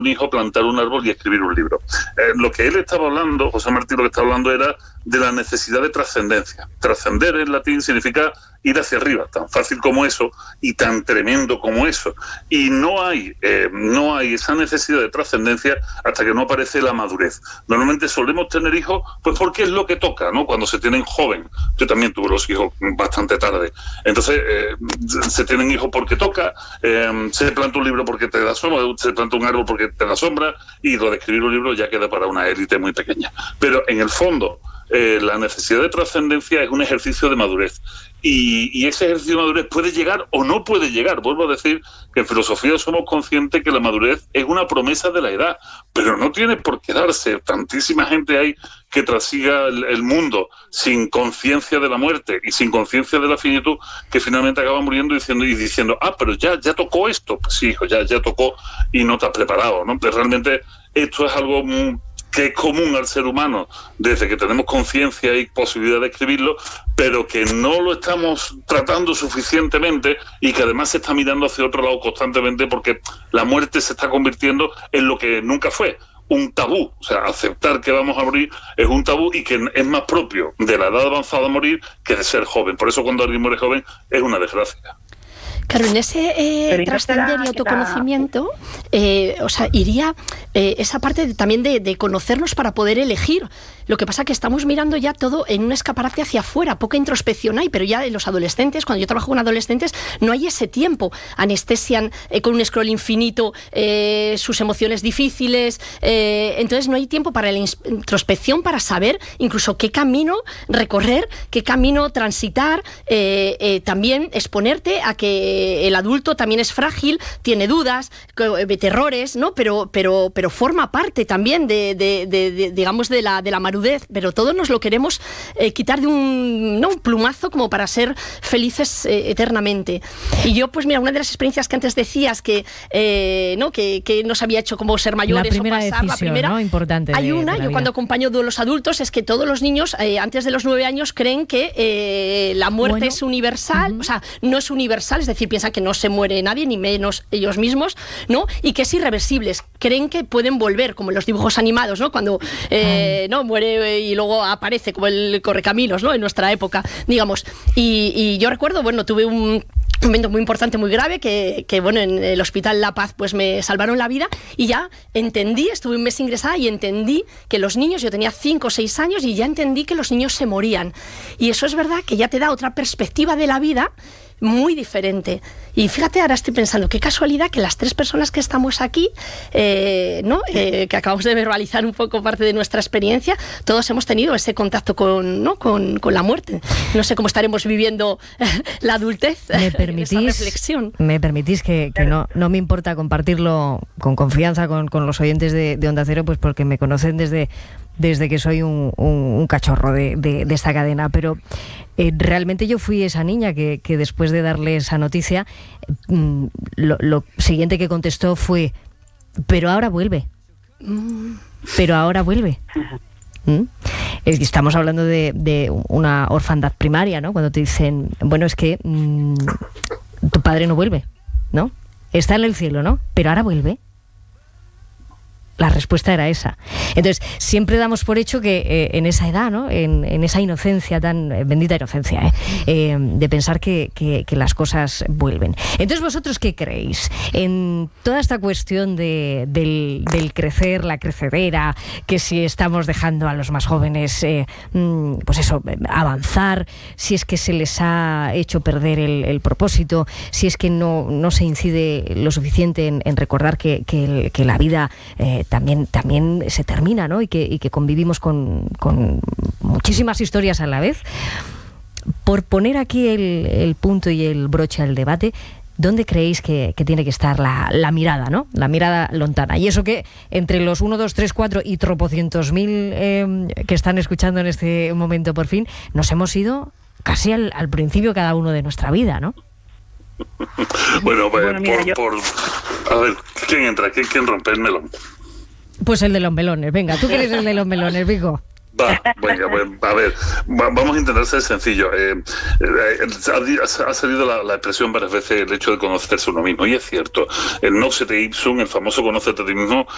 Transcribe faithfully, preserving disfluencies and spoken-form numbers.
hijo plantar un árbol y escribir un libro. Eh, lo que él estaba hablando, José Martín, lo que estaba hablando era de la necesidad de trascendencia. Trascender en latín significa ir hacia arriba, tan fácil como eso y tan tremendo como eso. Y no hay, eh, no hay esa necesidad de trascendencia hasta que no aparece la madurez. Normalmente solemos tener hijos pues porque es lo que toca, ¿no? Cuando se tienen joven. Yo también tuve los hijos bastante tarde. Entonces, eh, se tienen hijos porque toca, eh, se planta un libro porque te da sombra, se planta un árbol porque te da sombra, y lo de escribir un libro ya queda para una élite muy pequeña. Pero en el fondo, eh, la necesidad de trascendencia es un ejercicio de madurez. Y, y ese ejercicio de madurez puede llegar o no puede llegar. Vuelvo a decir que en filosofía somos conscientes que la madurez es una promesa de la edad, pero no tiene por qué darse. Tantísima gente hay que trasiga el, el mundo sin conciencia de la muerte y sin conciencia de la finitud, que finalmente acaba muriendo y diciendo, y diciendo ah, pero ya, ya tocó esto. Pues sí, hijo, ya, ya tocó y no te has preparado, ¿no? Pero realmente esto es algo Mmm, que es común al ser humano desde que tenemos conciencia y posibilidad de escribirlo, pero que no lo estamos tratando suficientemente y que además se está mirando hacia otro lado constantemente, porque la muerte se está convirtiendo en lo que nunca fue, un tabú. O sea, aceptar que vamos a morir es un tabú y que es más propio de la edad avanzada a morir que de ser joven. Por eso cuando alguien muere joven es una desgracia. Claro, en ese eh, trascender y autoconocimiento, eh, o sea, iría eh, esa parte de, también de, de conocernos para poder elegir. Lo que pasa que estamos mirando ya todo en un escaparate hacia afuera, poca introspección hay, pero ya en los adolescentes, cuando yo trabajo con adolescentes, no hay ese tiempo. Anestesian eh, con un scroll infinito eh, sus emociones difíciles, eh, entonces no hay tiempo para la introspección, para saber incluso qué camino recorrer, qué camino transitar, eh, eh, también exponerte a que el adulto también es frágil, tiene dudas, terrores, ¿no? Pero, pero, pero forma parte también de, de, de, de digamos, de la, de la madurez, pero todos nos lo queremos eh, quitar de un, ¿no? un plumazo como para ser felices eh, eternamente. Y yo, pues mira, una de las experiencias que antes decías que, eh, ¿no? que, que nos había hecho como ser mayores, la primera o pasar, decisión, la primera, ¿no? Importante. Hay de, una, de yo vida. cuando acompaño a los adultos, es que todos los niños, eh, antes de los nueve años, creen que eh, la muerte bueno, es universal, uh-huh. o sea, no es universal, es decir, piensan que no se muere nadie, ni menos ellos mismos, ¿no? Y que es irreversible. Creen que pueden volver, como en los dibujos animados, ¿no? Cuando eh, no muere y luego aparece, como el Correcaminos, ¿no? En nuestra época, digamos. Y, y yo recuerdo, bueno, tuve un un momento muy importante, muy grave, que, que bueno, en el hospital La Paz pues me salvaron la vida, y ya entendí, estuve un mes ingresada y entendí que los niños, yo tenía cinco o seis años y ya entendí que los niños se morían, y eso es verdad que ya te da otra perspectiva de la vida muy diferente. Y fíjate, ahora estoy pensando, qué casualidad que las tres personas que estamos aquí, eh, ¿no? eh, que acabamos de verbalizar un poco parte de nuestra experiencia, todos hemos tenido ese contacto con, ¿no? con, con la muerte. No sé cómo estaremos viviendo la adultez. ¿Me permitís, esa reflexión? ¿Me permitís que, que no, no me importa compartirlo con confianza con, con los oyentes de, de Onda Cero, pues porque me conocen desde, desde que soy un, un, un cachorro de, de, de esta cadena, pero eh, realmente yo fui esa niña que, que después de darle esa noticia, mm, lo, lo siguiente que contestó fue, pero ahora vuelve, mm. pero ahora vuelve. ¿Mm? Estamos hablando de, de una orfandad primaria, ¿no? Cuando te dicen, bueno, es que mmm, tu padre no vuelve, ¿no? Está en el cielo, ¿no? Pero ahora vuelve. La respuesta era esa. Entonces, siempre damos por hecho que eh, en esa edad, ¿no? En, en esa inocencia tan eh, bendita inocencia, ¿eh? Eh, de pensar que, que, que las cosas vuelven. Entonces, ¿vosotros qué creéis? En toda esta cuestión de, del, del crecer, la crecedera, que si estamos dejando a los más jóvenes, eh, pues eso, avanzar, si es que se les ha hecho perder el, el propósito, si es que no, no se incide lo suficiente en, en recordar que, que, que la vida eh, también, también se termina, ¿no? Y que, y que convivimos con, con muchísimas historias a la vez. Por poner aquí el, el punto y el broche al debate, ¿dónde creéis que, que tiene que estar la, la mirada, ¿no? La mirada lontana. Y eso que entre los uno, dos, tres, cuatro y tropocientos mil eh, que están escuchando en este momento por fin, nos hemos ido casi al, al principio cada uno de nuestra vida, ¿no? Bueno, pues, bueno mira, por, yo... por... A ver, ¿quién entra? ¿Quién, quién rompe el melón? Pues el de los melones. Venga, tú que eres el de los melones, Vico. Va, venga, pues, a ver, va, vamos a intentar ser sencillo. Eh, eh, ha, ha salido la, la expresión varias veces, el hecho de conocerse uno mismo, y es cierto. El Nocete Ipsum, el famoso conócete a ti mismo,